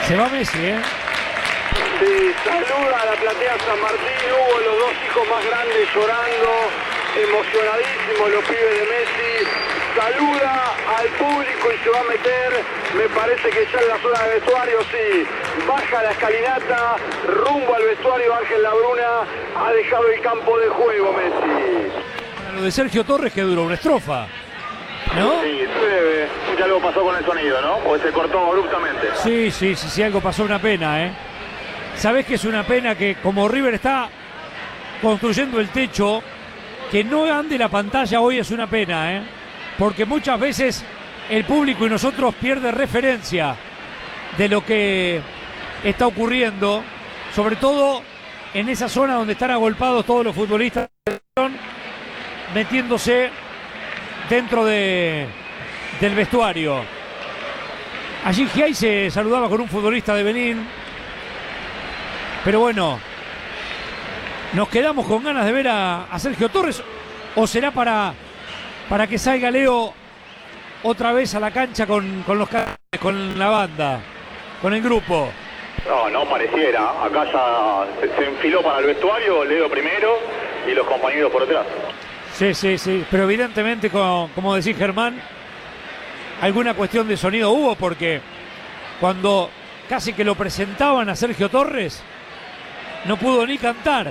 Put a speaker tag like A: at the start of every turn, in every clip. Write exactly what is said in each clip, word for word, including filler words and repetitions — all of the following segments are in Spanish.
A: Se va Messi, ¿eh?
B: Sí, saluda a la platea San Martín, hubo los dos hijos más grandes llorando, emocionadísimos los pibes de Messi. Saluda al público y se va a meter, me parece que ya en la zona de vestuario, sí. Baja la escalinata, rumbo al vestuario. Ángel Labruna ha dejado el campo de juego, Messi.
A: Lo de Sergio Torres que duró una estrofa, ¿no?
B: Sí, breve. Ya algo pasó con el sonido, ¿no? Porque se cortó abruptamente.
A: Sí, sí, sí, sí, algo pasó, una pena, ¿eh? Sabés que es una pena que como River está construyendo el techo, que no ande la pantalla hoy es una pena, ¿eh? Porque muchas veces el público y nosotros pierde referencia de lo que está ocurriendo, sobre todo en esa zona donde están agolpados todos los futbolistas, metiéndose dentro de, del vestuario. Allí Giai se saludaba con un futbolista de Benín, pero bueno, nos quedamos con ganas de ver a, a Sergio Torres, o será para, para que salga Leo otra vez a la cancha con, con, los, con la banda, con el grupo.
B: No, no pareciera. Acá ya se, se enfiló para el vestuario, Leo primero y los compañeros por detrás.
A: Sí, sí, sí, pero evidentemente, como, como decís Germán, alguna cuestión de sonido hubo, porque cuando casi que lo presentaban a Sergio Torres, no pudo ni cantar.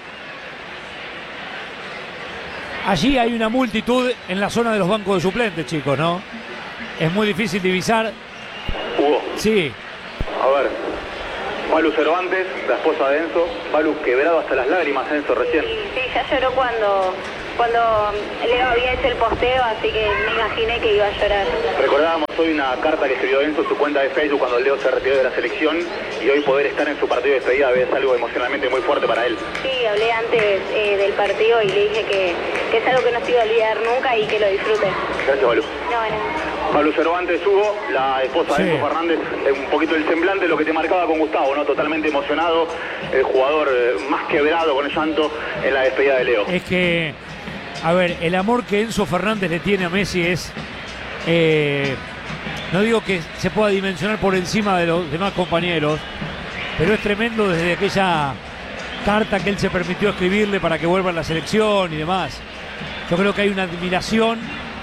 A: Allí hay una multitud en la zona de los bancos de suplentes, chicos, ¿no? Es muy difícil divisar.
B: Hugo.
A: Sí.
B: A ver. Malu Cervantes, la esposa de Enzo. Malu quebrado hasta las lágrimas, Enzo, recién.
C: Sí, sí, ya lloró cuando, cuando Leo había hecho el posteo, así que me imaginé que iba a llorar.
B: Recordábamos hoy una carta que escribió Enzo en su cuenta de Facebook cuando Leo se retiró de la selección, y hoy poder estar en su partido de despedida es algo emocionalmente muy fuerte para él.
C: Sí, hablé antes eh, del partido y le dije que, que es algo que no se iba a olvidar nunca y que lo disfrute.
B: Gracias, Malu.
C: No, no.
B: Malu Cervantes, Hugo, la esposa
A: Sí.
B: de Enzo Fernández, eh, un poquito el semblante, lo que te marcaba con Gustavo, ¿no? Totalmente emocionado, el jugador eh, más quebrado con el llanto en la despedida de Leo.
A: Es que, a ver, el amor que Enzo Fernández le tiene a Messi es, eh, no digo que se pueda dimensionar por encima de los demás compañeros, pero es tremendo desde aquella carta que él se permitió escribirle para que vuelva a la selección y demás. Yo creo que hay una admiración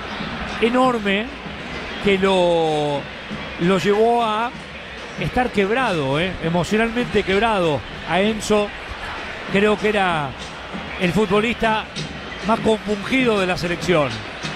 A: enorme que lo, lo llevó a estar quebrado, ¿eh? emocionalmente quebrado. A Enzo creo que era el futbolista más compungido de la selección.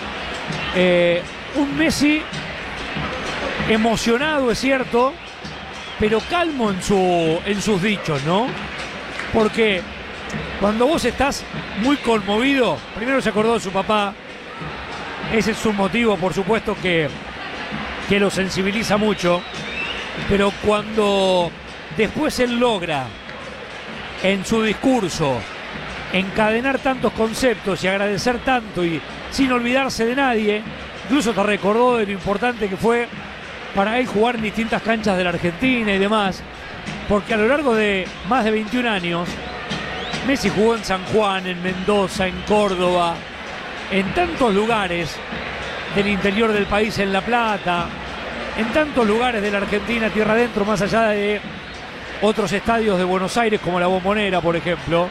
A: Eh, un Messi emocionado, es cierto, pero calmo en, su, en sus dichos, ¿no? Porque cuando vos estás muy conmovido, primero se acordó de su papá, ese es un motivo, por supuesto, que, que lo sensibiliza mucho, pero cuando después él logra en su discurso encadenar tantos conceptos y agradecer tanto y sin olvidarse de nadie, incluso te recordó de lo importante que fue para él jugar en distintas canchas de la Argentina y demás, porque a lo largo de más de veintiún años Messi jugó en San Juan, en Mendoza, en Córdoba, en tantos lugares del interior del país, en La Plata, en tantos lugares de la Argentina, tierra adentro, más allá de otros estadios de Buenos Aires, como la Bombonera, por ejemplo,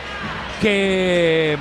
A: que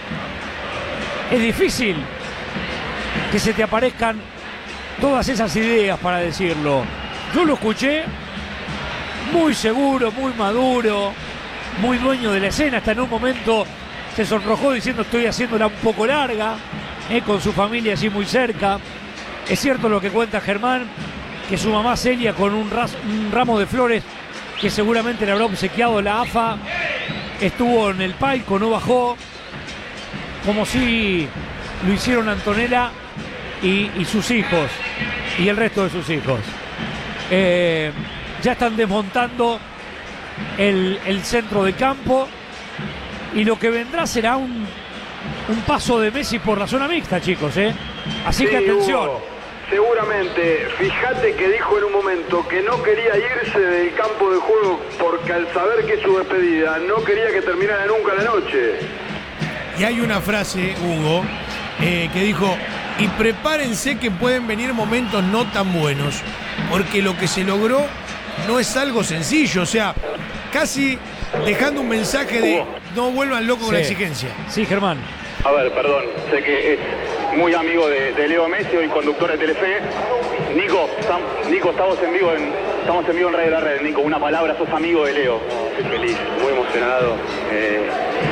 A: es difícil que se te aparezcan todas esas ideas para decirlo. Yo lo escuché muy seguro, muy maduro, muy dueño de la escena. Hasta en un momento se sonrojó diciendo estoy haciéndola un poco larga, eh, con su familia allí muy cerca. Es cierto lo que cuenta Germán, que su mamá Celia, con un, ras, un ramo de flores que seguramente le habrá obsequiado la A F A, estuvo en el palco, no bajó, como si lo hicieron Antonella y, y sus hijos y el resto de sus hijos. Eh, ya están desmontando el, el centro de campo y lo que vendrá será un, un paso de Messi por la zona mixta, chicos, ¿eh? Así sí, que atención.
B: Hugo, seguramente, fíjate que dijo en un momento que no quería irse del campo de juego porque al saber que es su despedida no quería que terminara nunca la noche.
D: Y hay una frase, Hugo, eh, que dijo: y prepárense que pueden venir momentos no tan buenos, porque lo que se logró no es algo sencillo, o sea, casi dejando un mensaje de no vuelvan locos con la exigencia.
A: Sí, Germán.
B: A ver, perdón, sé que es muy amigo de, de Leo Messi y conductor de Telefe. Nico, tam, Nico, estamos en vivo en, estamos en vivo en Radio La Red. Nico, una palabra, sos amigo de Leo. Estoy feliz, muy emocionado. Eh,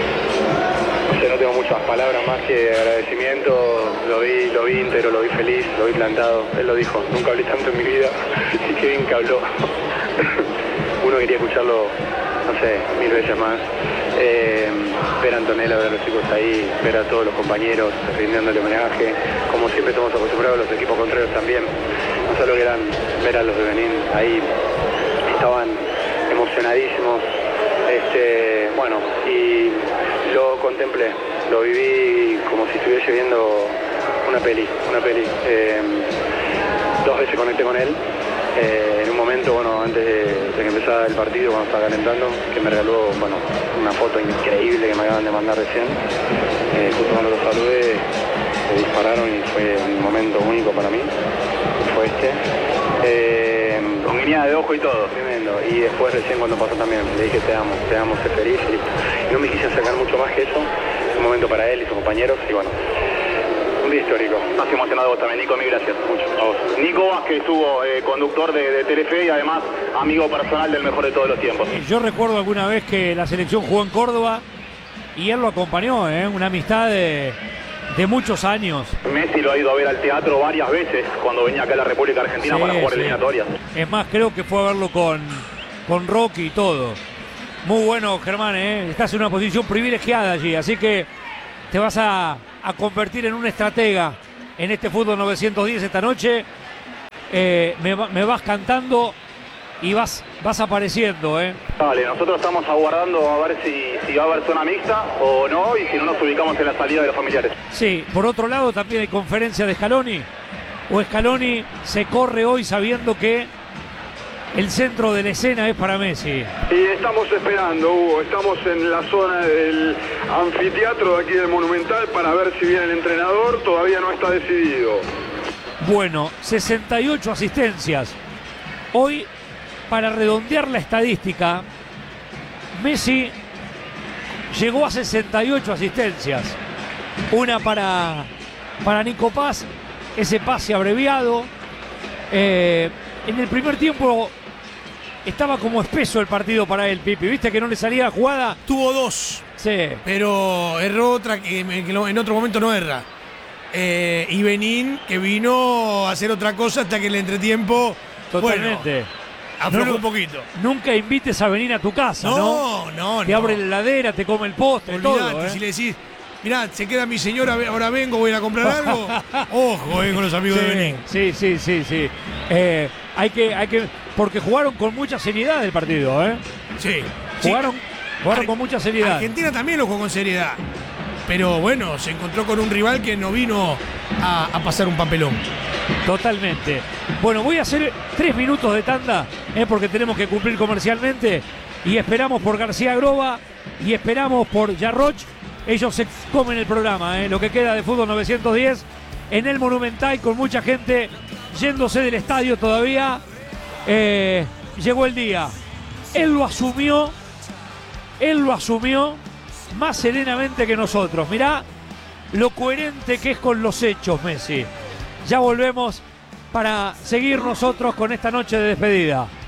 B: no sé, no tengo muchas palabras más que agradecimiento. Lo vi, lo vi íntegro, lo vi feliz, lo vi plantado. Él lo dijo, nunca hablé tanto en mi vida. Y qué bien que habló. Uno quería escucharlo, no sé, mil veces más. Eh, ver a Antonella, ver a los chicos ahí, ver a todos los compañeros rindiéndole homenaje, como siempre estamos acostumbrados, los equipos contrarios también, no solo que eran ver a los de Benín ahí, estaban emocionadísimos, este, bueno, y lo contemplé, lo viví como si estuviese viendo una peli, una peli, eh, dos veces conecté con él. Eh, en un momento, bueno, antes de, de que empezara el partido, cuando estaba calentando, que me regaló, bueno, una foto increíble que me acaban de mandar recién. Eh, justo cuando lo saludé, se dispararon y fue un momento único para mí. Fue este. Eh, con guiñada de ojo y todo, tremendo. Y después recién cuando pasó también, le dije te amo, te amo, sé feliz y listo. Y no me quise sacar mucho más que eso. Un momento para él y sus compañeros y bueno. Un día histórico. Estás emocionado vos también, Nico, mil gracias. Mucho. A vos. Nico Vázquez estuvo eh, conductor de, de Telefe y además amigo personal del mejor de todos los tiempos.
A: Yo recuerdo alguna vez que la selección jugó en Córdoba y él lo acompañó, ¿eh? Una amistad de, de muchos años.
B: Messi lo ha ido a ver al teatro varias veces cuando venía acá a la República Argentina sí, para jugar sí. eliminatorias.
A: Es más, creo que fue a verlo con, con Rocky y todo. Muy bueno, Germán, ¿eh? Estás en una posición privilegiada allí, así que te vas a... a convertir en un estratega en este fútbol novecientos diez esta noche. Eh, me, me vas cantando y vas, vas apareciendo. ¿eh?
B: Vale, nosotros estamos aguardando a ver si, si va a haber zona mixta o no, y si no nos ubicamos en la salida de los familiares.
A: Sí, por otro lado también hay conferencia de Scaloni. O Scaloni se corre hoy sabiendo que el centro de la escena es para Messi.
B: Y estamos esperando, Hugo, estamos en la zona del anfiteatro de aquí del Monumental para ver si viene el entrenador, todavía no está decidido.
A: Bueno, sesenta y ocho asistencias. Hoy, para redondear la estadística, Messi llegó a sesenta y ocho asistencias. Una para, para Nico Paz, ese pase abreviado. Eh, en el primer tiempo estaba como espeso el partido para él, Pipi. ¿Viste que no le salía la jugada?
D: Tuvo dos.
A: Sí.
D: Pero erró otra que, que en otro momento no erra. Eh, y Benín, que vino a hacer otra cosa hasta que el entretiempo...
A: Totalmente.
D: Bueno, aflojó
A: no,
D: un poquito.
A: Nunca invites a Benín a tu casa, ¿no?
D: No, no, no.
A: Te abre la heladera, te come el postre,
D: Olvidate,
A: todo. ¿eh?
D: Si le decís, mirá, se queda mi señora, ahora vengo, voy a ir a comprar algo. Ojo, eh, con los amigos
A: sí,
D: de Benín.
A: Sí, sí, sí, sí. Eh, hay que, hay que... Porque jugaron con mucha seriedad el partido, ¿eh?
D: Sí.
A: Jugaron,
D: sí.
A: jugaron
D: Ar-
A: con mucha seriedad.
D: Argentina también lo jugó con seriedad. Pero bueno, se encontró con un rival que no vino a, a pasar un papelón.
A: Totalmente. Bueno, voy a hacer tres minutos de tanda, ¿eh? Porque tenemos que cumplir comercialmente. Y esperamos por García Groba y esperamos por Yarroch. Ellos se comen el programa, ¿eh? Lo que queda de Fútbol novecientos diez en el Monumental, con mucha gente yéndose del estadio todavía. Eh, llegó el día. Él lo asumió. Él lo asumió más serenamente que nosotros. Mirá lo coherente que es con los hechos, Messi. Ya volvemos para seguir nosotros con esta noche de despedida.